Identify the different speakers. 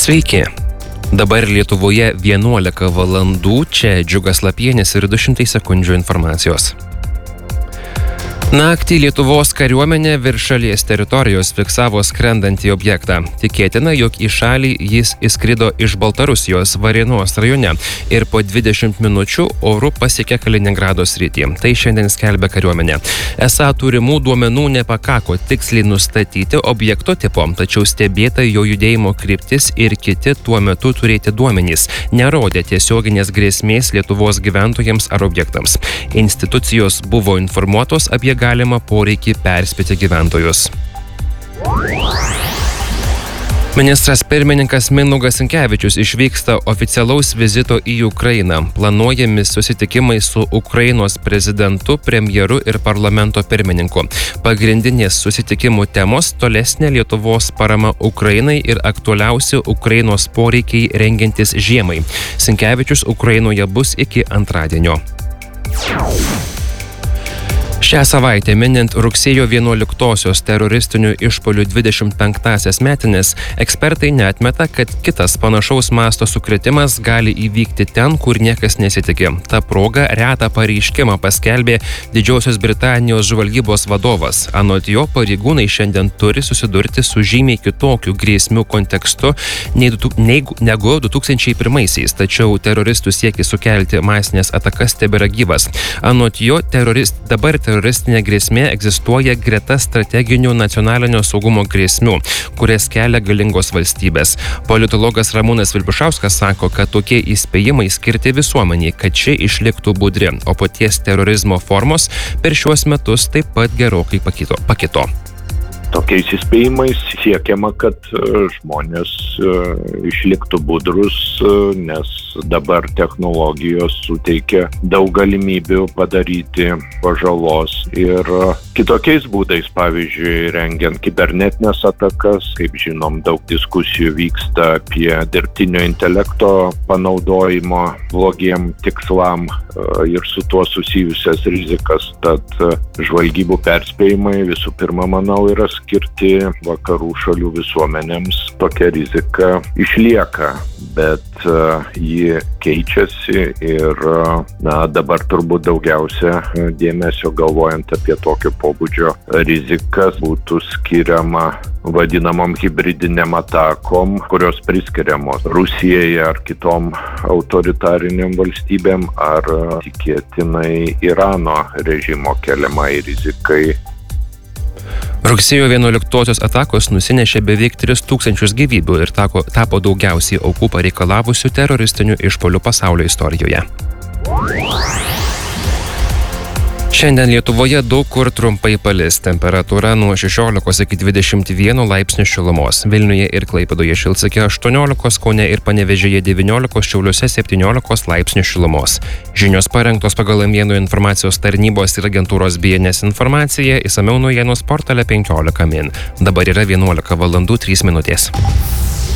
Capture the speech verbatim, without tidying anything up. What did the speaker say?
Speaker 1: Sveiki. Dabar Lietuvoje vienuolika valandų, čia Džiugas Lapienis ir du šimtai sekundžių informacijos. Naktį Lietuvos kariuomenė virš šalies teritorijos fiksavo skrendantį objektą. Tikėtina, jog į šalį jis įskrido iš Baltarusijos Varėnos rajone ir po dvidešimt minučių oru pasiekė Kaliningrado sritį. Tai šiandien skelbia kariuomenė. Esą turimų duomenų nepakako tiksliai nustatyti objekto tipo, tačiau stebėta jo judėjimo kryptis ir kiti tuo metu turėti duomenys nerodė tiesioginės grėsmės Lietuvos gyventojams ar objektams. Institucijos buvo informuotos apie galima poreikį perspėti gyventojus. Ministras pirmininkas Mindaugas Sinkevičius išvyksta oficialaus vizito į Ukrainą. Planuojami susitikimai su Ukrainos prezidentu, premjeru ir parlamento pirmininku. Pagrindinės susitikimų temos – tolesnė Lietuvos parama Ukrainai ir aktualiausi Ukrainos poreikiai rengiantis žiemai. Sinkevičius Ukrainoje bus iki antradienio. Šią savaitę minint rugsėjo vienuoliktosios teroristinių išpuolių dvidešimt penktąsias metines, ekspertai neatmeta, kad kitas panašaus masto sukrėtimas gali įvykti ten, kur niekas nesitikė. Ta proga retą pareiškimą paskelbė Didžiosios Britanijos žvalgybos vadovas. Anot jo, pareigūnai šiandien turi susidurti su žymiai kitokiu grėsmių kontekstu negu du tūkstančiai pirmaisiais, tačiau teroristų siekis sukelti masinės atakas tebėra gyvas. Anot jo, terorist, dabar teroristų Teroristinė grėsmė egzistuoja greta strateginių nacionalinio saugumo grėsmių, kurias kelia galingos valstybės. Politologas Ramūnas Vilpišauskas sako, kad tokie įspėjimai skirti visuomeniai, kad ši išliktų budri, o paties terorizmo formos per šiuos metus taip pat gerokai pakito. pakito.
Speaker 2: Tokiais įspėjimais siekiama, kad žmonės išliktų budrus, nes dabar technologijos suteikia daug galimybių padaryti pažalos ir kitokiais būdais, pavyzdžiui, rengiant kibernetinės atakas. Kaip žinom, daug diskusijų vyksta apie dirbtinio intelekto panaudojimo blogiem tikslam ir su tuo susijusias rizikas. Tad žvalgybų perspėjimai visų pirma, manau, yra skirti vakarų šalių visuomenėms. Tokia rizika išlieka, bet uh, ji keičiasi ir uh, na, dabar turbūt daugiausia dėmesio galvojant apie tokio pobūdžio rizikas būtų skiriama vadinamom hibridiniam atakom, kurios priskiriamos Rusijai ar kitom autoritariniam valstybėm ar tikėtinai Irano režimo keliamai rizikai.
Speaker 1: Rugsėjo vienuoliktosios atakos nusinešė beveik tris tūkstančius gyvybių ir tako, tapo daugiausiai aukų pareikalavusių teroristinių išpuolių pasaulio istorijoje. Šiandien Lietuvoje daug kur trumpai palis. Temperatūra nuo šešiolikos iki dvidešimt vieno laipsnių šilumos. Vilniuje ir Klaipėdoje šils iki aštuoniolikos, Kaune ir Panevėžyje devyniolikos, Šiauliuose septyniolikos laipsnių šilumos. Žinios parengtos pagal Naujienų informacijos tarnybos ir agentūros B N S informaciją, išsamiau naujienos portale penkiolika min. Dabar yra vienuolika valandų trys minutės.